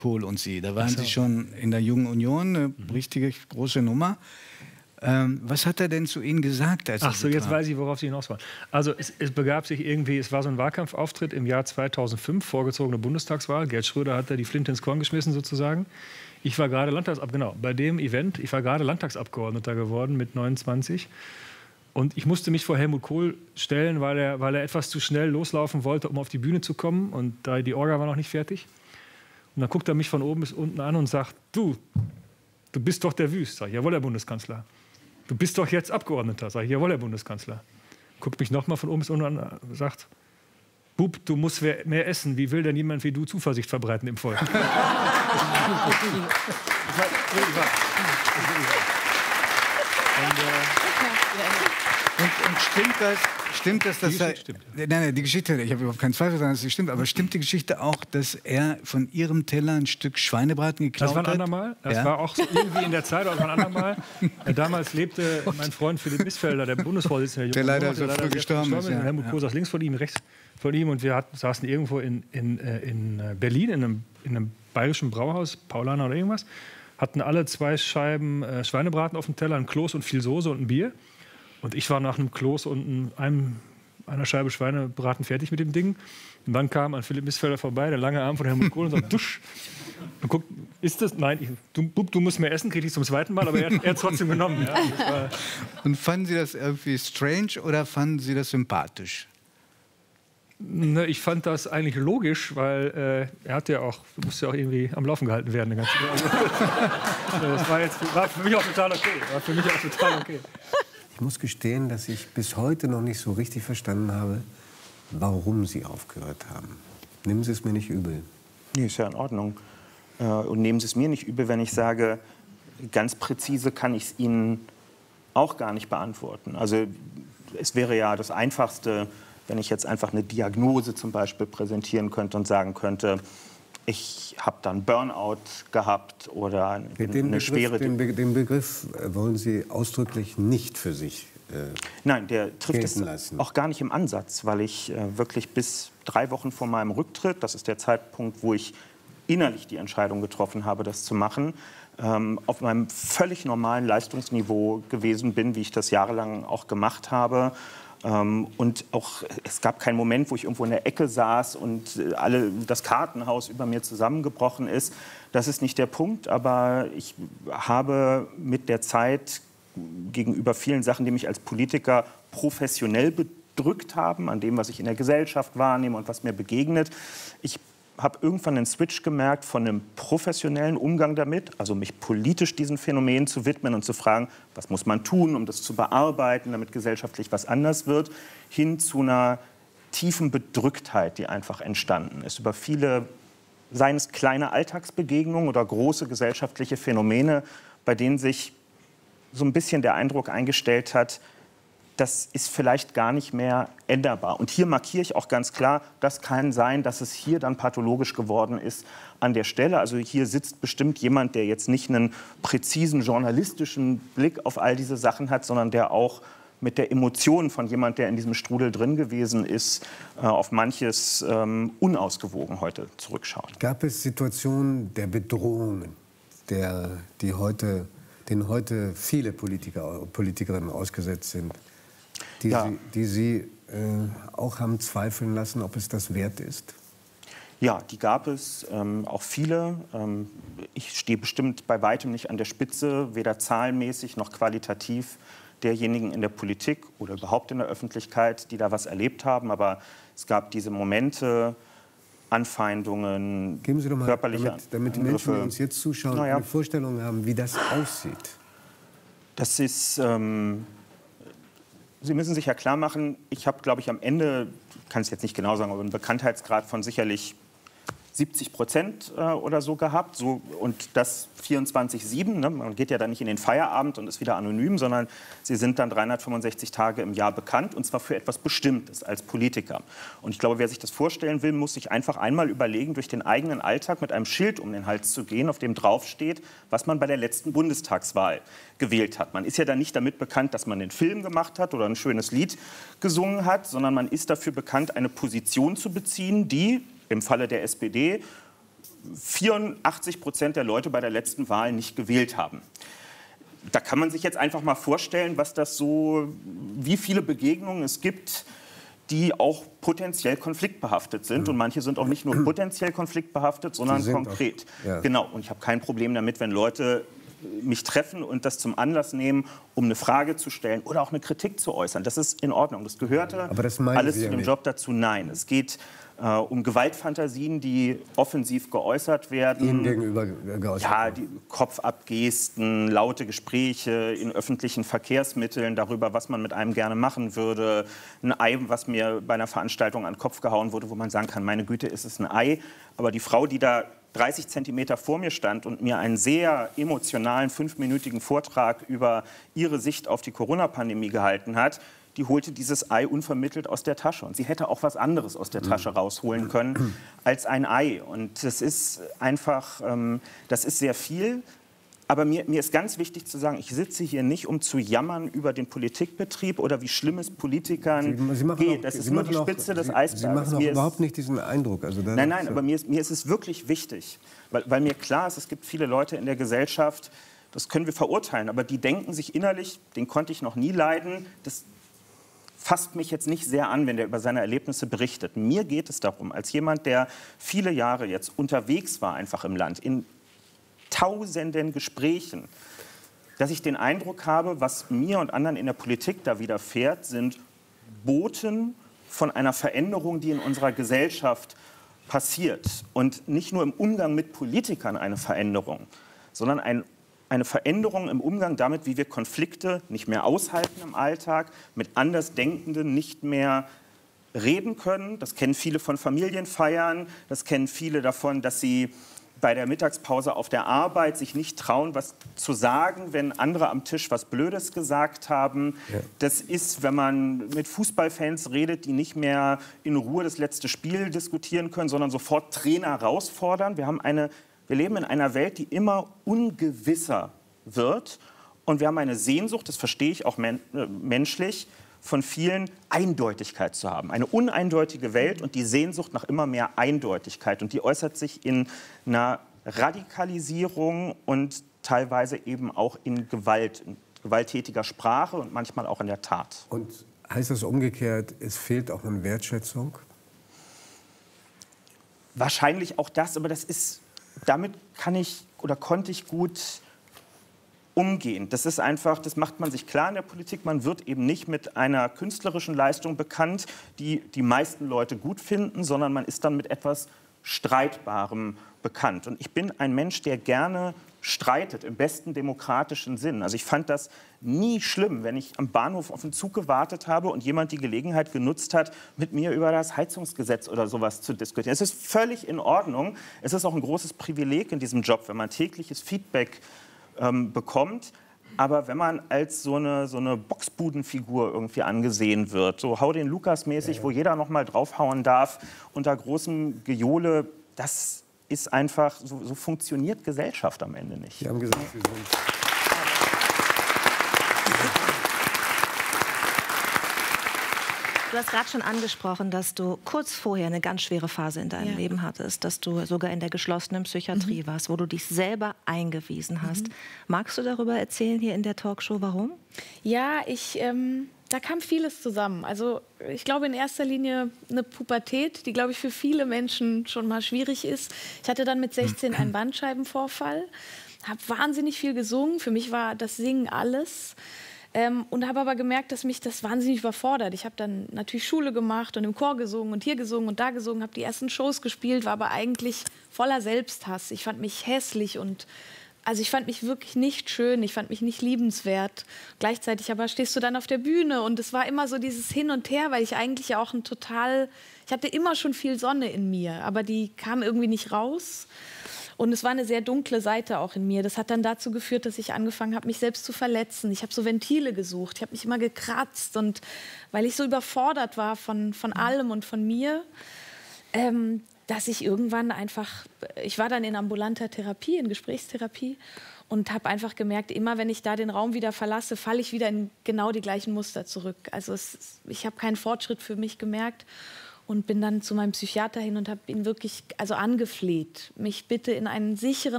Kohl und Sie. Da waren Sie schon in der Jungen Union, eine richtige große Nummer. Was hat er denn zu Ihnen gesagt? Ach so, jetzt weiß ich, worauf Sie hinaus wollen. Also es begab sich irgendwie, es war so ein Wahlkampfauftritt im Jahr 2005, vorgezogene Bundestagswahl. Gerd Schröder hat da die Flinte ins Korn geschmissen sozusagen. Ich war gerade bei dem Event, ich war gerade Landtagsabgeordneter geworden mit 29. Und ich musste mich vor Helmut Kohl stellen, weil er etwas zu schnell loslaufen wollte, um auf die Bühne zu kommen. Und da die Orga war noch nicht fertig. Und dann guckt er mich von oben bis unten an und sagt, du bist doch der Wüst. Sag ich, jawohl, Herr Bundeskanzler. Du bist doch jetzt Abgeordneter. Sag ich, jawohl, Herr Bundeskanzler. Guckt mich noch mal von oben bis unten an und sagt, Bub, du musst mehr essen. Wie will denn jemand wie du Zuversicht verbreiten im Volk? Stimmt das, dass nein, die Geschichte, ich habe überhaupt keinen Zweifel daran, dass sie stimmt, aber stimmt die Geschichte auch, dass er von Ihrem Teller ein Stück Schweinebraten geklaut hat? Das war ein andermal. Das war auch so irgendwie in der Zeit, aber ein andermal. Damals lebte mein Freund Philipp Missfelder, der Bundesvorsitzende der leider so früh gestorben ist. Ja. Helmut Kohl saß links von ihm, rechts von ihm und wir saßen irgendwo in Berlin in einem bayerischen Brauhaus, Paulaner oder irgendwas, hatten alle 2 Scheiben Schweinebraten auf dem Teller, ein Kloß und viel Soße und ein Bier. Und ich war nach einem Kloß und einer Scheibe Schweinebraten fertig mit dem Ding. Und dann kam an Philipp Missfelder vorbei, der lange Arm von Helmut Kohl und sagt, dusch. Und guckt, ist das? Nein, du musst mehr essen, krieg ich zum 2. Mal, aber er hat trotzdem genommen. Ja, und fanden Sie das irgendwie strange oder fanden Sie das sympathisch? Ne, ich fand das eigentlich logisch, weil er hat ja auch, musste ja auch irgendwie am Laufen gehalten werden. Das war für mich auch total okay. Ich muss gestehen, dass ich bis heute noch nicht so richtig verstanden habe, warum Sie aufgehört haben. Nehmen Sie es mir nicht übel. Nee, ist ja in Ordnung. Und nehmen Sie es mir nicht übel, wenn ich sage, ganz präzise kann ich es Ihnen auch gar nicht beantworten. Also es wäre ja das Einfachste, wenn ich jetzt einfach eine Diagnose zum Beispiel präsentieren könnte und sagen könnte, ich habe dann Burnout gehabt oder eine schwere... Den Begriff wollen Sie ausdrücklich nicht für sich Nein, der trifft es lassen. auch gar nicht im Ansatz, weil ich wirklich bis 3 Wochen vor meinem Rücktritt, das ist der Zeitpunkt, wo ich innerlich die Entscheidung getroffen habe, das zu machen, auf meinem völlig normalen Leistungsniveau gewesen bin, wie ich das jahrelang auch gemacht habe. Und auch, es gab keinen Moment, wo ich irgendwo in der Ecke saß und das Kartenhaus über mir zusammengebrochen ist. Das ist nicht der Punkt, aber ich habe mit der Zeit gegenüber vielen Sachen, die mich als Politiker professionell bedrückt haben, an dem, was ich in der Gesellschaft wahrnehme und was mir begegnet. Ich habe irgendwann einen Switch gemerkt von einem professionellen Umgang damit, also mich politisch diesen Phänomenen zu widmen und zu fragen, was muss man tun, um das zu bearbeiten, damit gesellschaftlich was anders wird, hin zu einer tiefen Bedrücktheit, die einfach entstanden ist. Über viele, seien es kleine Alltagsbegegnungen oder große gesellschaftliche Phänomene, bei denen sich so ein bisschen der Eindruck eingestellt hat, das ist vielleicht gar nicht mehr änderbar. Und hier markiere ich auch ganz klar, das kann sein, dass es hier dann pathologisch geworden ist an der Stelle. Also hier sitzt bestimmt jemand, der jetzt nicht einen präzisen journalistischen Blick auf all diese Sachen hat, sondern der auch mit der Emotion von jemand, der in diesem Strudel drin gewesen ist, auf manches unausgewogen heute zurückschaut. Gab es Situationen der Bedrohungen, denen heute viele Politikerinnen ausgesetzt sind, die Sie auch haben zweifeln lassen, ob es das wert ist? Ja, die gab es, auch viele. Ich stehe bestimmt bei weitem nicht an der Spitze, weder zahlenmäßig noch qualitativ derjenigen in der Politik oder überhaupt in der Öffentlichkeit, die da was erlebt haben. Aber es gab diese Momente, Anfeindungen, geben Sie doch mal, körperliche damit die Menschen, die uns jetzt zuschauen, eine Vorstellung haben, wie das aussieht. Das ist... Sie müssen sich ja klar machen, ich habe, glaube ich, am Ende, ich kann es jetzt nicht genau sagen, aber einen Bekanntheitsgrad von sicherlich 70% oder so gehabt. So, und das 24/7. Ne? Man geht ja dann nicht in den Feierabend und ist wieder anonym, sondern Sie sind dann 365 Tage im Jahr bekannt, und zwar für etwas Bestimmtes als Politiker. Und ich glaube, wer sich das vorstellen will, muss sich einfach einmal überlegen, durch den eigenen Alltag mit einem Schild um den Hals zu gehen, auf dem draufsteht, was man bei der letzten Bundestagswahl gewählt hat. Man ist ja dann nicht damit bekannt, dass man einen Film gemacht hat oder ein schönes Lied gesungen hat, sondern man ist dafür bekannt, eine Position zu beziehen, die im Falle der SPD 84% der Leute bei der letzten Wahl nicht gewählt haben. Da kann man sich jetzt einfach mal vorstellen, wie viele Begegnungen es gibt, die auch potenziell konfliktbehaftet sind. Und manche sind auch nicht nur potenziell konfliktbehaftet, sondern konkret. Auch, ja. Genau. Und ich habe kein Problem damit, wenn Leute mich treffen und das zum Anlass nehmen, um eine Frage zu stellen oder auch eine Kritik zu äußern. Das ist in Ordnung. Das gehörte alles zu dem Job dazu. Nein, es geht um Gewaltfantasien, die offensiv geäußert werden. Ihnen gegenüber geäußert werden. Ja, Kopfabgesten, laute Gespräche in öffentlichen Verkehrsmitteln darüber, was man mit einem gerne machen würde. Ein Ei, was mir bei einer Veranstaltung an den Kopf gehauen wurde, wo man sagen kann, meine Güte, ist es ein Ei. Aber die Frau, die da 30 Zentimeter vor mir stand und mir einen sehr emotionalen 5-minütigen Vortrag über ihre Sicht auf die Corona-Pandemie gehalten hat, die holte dieses Ei unvermittelt aus der Tasche. Und sie hätte auch was anderes aus der Tasche rausholen können als ein Ei. Und das ist einfach, das ist sehr viel. Aber mir ist ganz wichtig zu sagen, ich sitze hier nicht, um zu jammern über den Politikbetrieb oder wie schlimm es Politikern geht. Das ist nur die Spitze des Eisbergs. Sie machen auch überhaupt nicht diesen Eindruck. Also nein, aber mir ist es wirklich wichtig, weil mir klar ist, es gibt viele Leute in der Gesellschaft, das können wir verurteilen, aber die denken sich innerlich, den konnte ich noch nie leiden, das fasst mich jetzt nicht sehr an, wenn der über seine Erlebnisse berichtet. Mir geht es darum, als jemand, der viele Jahre jetzt unterwegs war einfach im Land, in tausenden Gesprächen, dass ich den Eindruck habe, was mir und anderen in der Politik da widerfährt, sind Boten von einer Veränderung, die in unserer Gesellschaft passiert. Und nicht nur im Umgang mit Politikern eine Veränderung, sondern eine Veränderung im Umgang damit, wie wir Konflikte nicht mehr aushalten im Alltag, mit Andersdenkenden nicht mehr reden können. Das kennen viele von Familienfeiern, das kennen viele davon, dass sie bei der Mittagspause auf der Arbeit sich nicht trauen, was zu sagen, wenn andere am Tisch was Blödes gesagt haben. Ja. Das ist, wenn man mit Fußballfans redet, die nicht mehr in Ruhe das letzte Spiel diskutieren können, sondern sofort Trainer herausfordern. Wir leben in einer Welt, die immer ungewisser wird. Und wir haben eine Sehnsucht, das verstehe ich auch menschlich, von vielen Eindeutigkeit zu haben. Eine uneindeutige Welt und die Sehnsucht nach immer mehr Eindeutigkeit. Und die äußert sich in einer Radikalisierung und teilweise eben auch in Gewalt, in gewalttätiger Sprache und manchmal auch in der Tat. Und heißt das umgekehrt, es fehlt auch an Wertschätzung? Wahrscheinlich auch das, aber damit konnte ich gut umgehen. Das ist einfach, das macht man sich klar in der Politik. Man wird eben nicht mit einer künstlerischen Leistung bekannt, die die meisten Leute gut finden, sondern man ist dann mit etwas Streitbarem bekannt. Und ich bin ein Mensch, der gerne streitet, im besten demokratischen Sinn. Also ich fand das nie schlimm, wenn ich am Bahnhof auf den Zug gewartet habe und jemand die Gelegenheit genutzt hat, mit mir über das Heizungsgesetz oder sowas zu diskutieren. Es ist völlig in Ordnung. Es ist auch ein großes Privileg in diesem Job, wenn man tägliches Feedback bekommt. Aber wenn man als so eine Boxbudenfigur irgendwie angesehen wird, so hau den Lukas-mäßig, wo jeder noch mal draufhauen darf, unter großem Gejohle, das ist einfach, so funktioniert Gesellschaft am Ende nicht. Sie haben gesagt, Sie sind... Du hast gerade schon angesprochen, dass du kurz vorher eine ganz schwere Phase in deinem Leben hattest, dass du sogar in der geschlossenen Psychiatrie warst, wo du dich selber eingewiesen hast. Magst du darüber erzählen hier in der Talkshow, warum? Ja, da kam vieles zusammen. Also ich glaube in erster Linie eine Pubertät, die, glaube ich, für viele Menschen schon mal schwierig ist. Ich hatte dann mit 16 einen Bandscheibenvorfall, habe wahnsinnig viel gesungen. Für mich war das Singen alles. Und habe aber gemerkt, dass mich das wahnsinnig überfordert. Ich habe dann natürlich Schule gemacht und im Chor gesungen und hier gesungen und da gesungen, habe die ersten Shows gespielt, war aber eigentlich voller Selbsthass. Ich fand mich hässlich und ich fand mich wirklich nicht schön, ich fand mich nicht liebenswert. Gleichzeitig aber stehst du dann auf der Bühne und es war immer so dieses Hin und Her, weil ich eigentlich ja auch ich hatte immer schon viel Sonne in mir, aber die kam irgendwie nicht raus. Und es war eine sehr dunkle Seite auch in mir. Das hat dann dazu geführt, dass ich angefangen habe, mich selbst zu verletzen. Ich habe so Ventile gesucht. Ich habe mich immer gekratzt. Und weil ich so überfordert war von allem und von mir, dass ich irgendwann einfach... Ich war dann in ambulanter Therapie, in Gesprächstherapie und habe einfach gemerkt, immer wenn ich da den Raum wieder verlasse, falle ich wieder in genau die gleichen Muster zurück. Also ich habe keinen Fortschritt für mich gemerkt. Und bin dann zu meinem Psychiater hin und habe ihn wirklich angefleht, mich bitte in einen sicheren